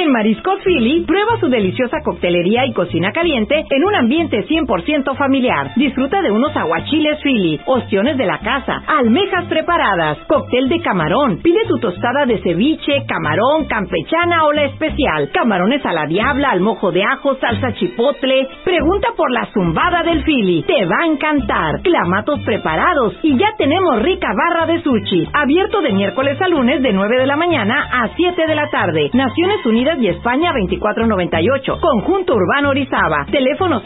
En Mariscos Philly, prueba su deliciosa coctelería y cocina caliente en un ambiente 100% familiar. Disfruta de unos aguachiles Philly, ostiones de la casa, almejas preparadas, cóctel de camarón. Pide tu tostada de ceviche, camarón, campechana o la especial. Camarones a la diabla, al mojo de ajo, salsa chipotle. Pregunta por la zumbada del Philly. Te va a encantar. Clamatos preparados y ya tenemos rica barra de sushi. Abierto de miércoles a lunes de 9 de la mañana a 7 de la tarde. Naciones Unidas y España 2498. Conjunto Urbano Orizaba. Teléfono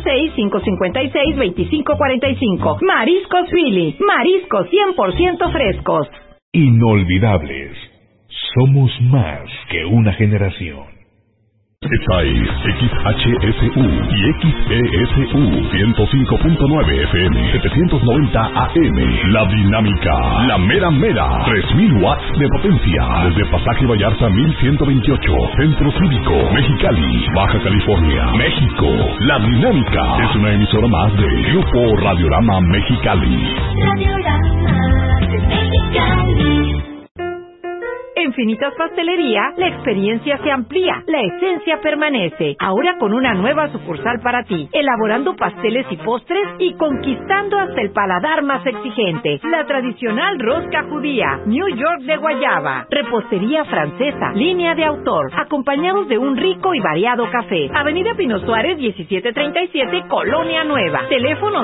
686-556-2545. Mariscos Philly. Mariscos 100% frescos. Inolvidables. Somos más que una generación. Esta es XHSU y XESU 105.9 FM 790 AM. La Dinámica, la mera mera, 3000 watts de potencia. Desde Pasaje Vallarta 1128, Centro Cívico, Mexicali, Baja California, México. La Dinámica es una emisora más de Grupo Radiorama Mexicali. Radiorama Mexicali. En Finitas Pastelería, la experiencia se amplía, la esencia permanece. Ahora con una nueva sucursal para ti, elaborando pasteles y postres y conquistando hasta el paladar más exigente. La tradicional rosca judía, New York de guayaba, repostería francesa, línea de autor, acompañados de un rico y variado café. Avenida Pino Suárez, 1737, Colonia Nueva. Teléfono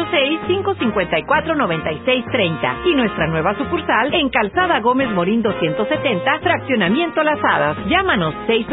686-554-9630. Y nuestra nueva sucursal en Calzada Gómez Morín 270, Fraccionamiento Las Hadas. Llámanos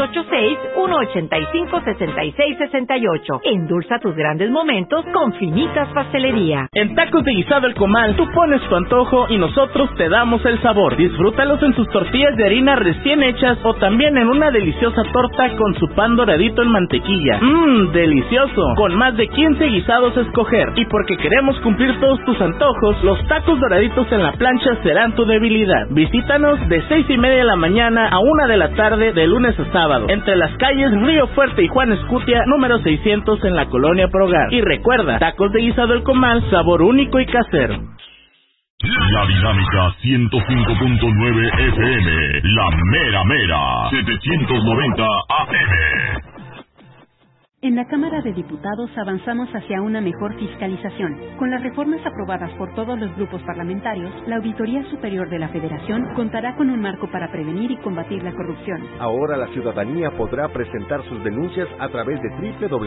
686-185-6668. Endulza tus grandes momentos con Finitas Pastelería. En Tacos de Guisado El Comal, tú pones tu antojo y nosotros te damos el sabor. Disfrútalos en sus tortillas de harina recién hechas o también en una deliciosa torta con su pan doradito en mantequilla. Delicioso. Con más de 15 guisados a escoger. Y porque queremos cumplir todos tus antojos, los tacos doraditos en la plancha serán tu debilidad. Visítanos de 6:30 de la mañana a 1 de la tarde de lunes a sábado, entre las calles Río Fuerte y Juan Escutia, número 600 en la Colonia Progar. Y recuerda, Tacos de Guisado El Comal, sabor único y casero. La Dinámica 105.9 FM, la mera mera, 790 AM. En la Cámara de Diputados avanzamos hacia una mejor fiscalización. Con las reformas aprobadas por todos los grupos parlamentarios, la Auditoría Superior de la Federación contará con un marco para prevenir y combatir la corrupción. Ahora la ciudadanía podrá presentar sus denuncias a través de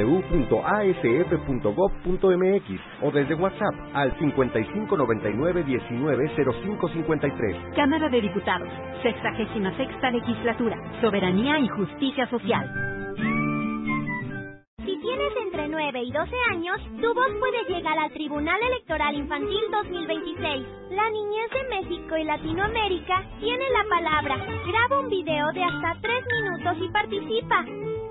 www.asf.gov.mx o desde WhatsApp al 5599-190553. Cámara de Diputados, 66ª Legislatura, Soberanía y Justicia Social. Si tienes entre 9 y 12 años, tu voz puede llegar al Tribunal Electoral Infantil 2026. La niñez de México y Latinoamérica tiene la palabra. Graba un video de hasta 3 minutos y participa.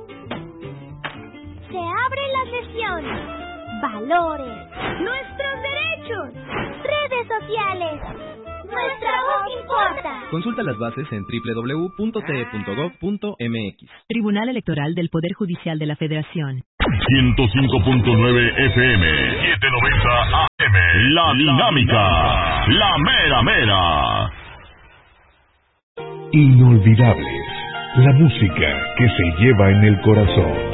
Se abre la sesión. Valores. Nuestros derechos. Redes sociales. Nuestra voz importa. Consulta las bases en www.te.gov.mx. Tribunal Electoral del Poder Judicial de la Federación. 105.9 FM, 790 AM. La Dinámica, la mera mera. Inolvidables. La música que se lleva en el corazón.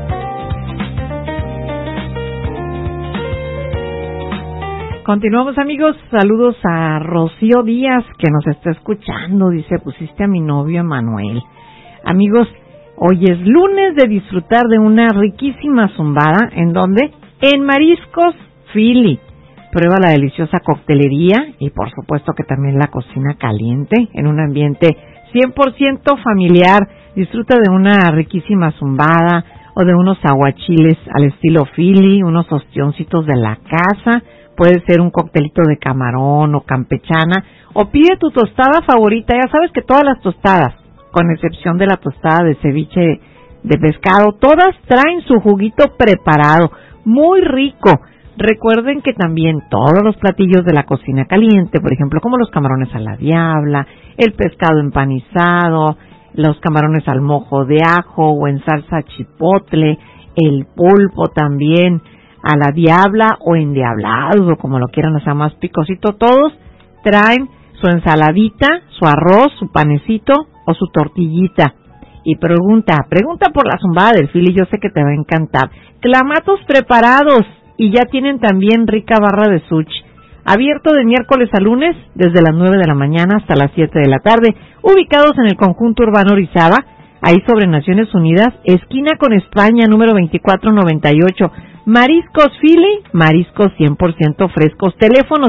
Continuamos, amigos. Saludos a Rocío Díaz, que nos está escuchando. Dice, pusiste a mi novio Emanuel. Amigos, hoy es lunes de disfrutar de una riquísima zumbada. ¿En dónde? En Mariscos Philly. Prueba la deliciosa coctelería y por supuesto que también la cocina caliente en un ambiente 100% familiar. Disfruta de una riquísima zumbada o de unos aguachiles al estilo Philly, unos ostioncitos de la casa. Puede ser un coctelito de camarón o campechana, o pide tu tostada favorita. Ya sabes que todas las tostadas, con excepción de la tostada de ceviche de pescado, todas traen su juguito preparado, muy rico. Recuerden que también todos los platillos de la cocina caliente, por ejemplo, como los camarones a la diabla, el pescado empanizado, los camarones al mojo de ajo o en salsa chipotle, el pulpo también a la diabla o endiablados o como lo quieran hacer más picosito, todos traen su ensaladita, su arroz, su panecito o su tortillita. y pregunta por la zumbada del Philly, yo sé que te va a encantar. Clamatos preparados y ya tienen también rica barra de sushi. Abierto de miércoles a lunes desde las 9 de la mañana hasta las 7 de la tarde, ubicados en el conjunto urbano Orizaba, ahí sobre Naciones Unidas, esquina con España, número 2498. Mariscos Philly, mariscos 100% frescos. Teléfono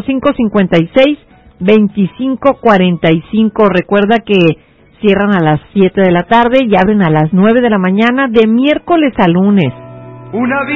556-2545. Recuerda que cierran a las 7 de la tarde y abren a las 9 de la mañana de miércoles a lunes. Una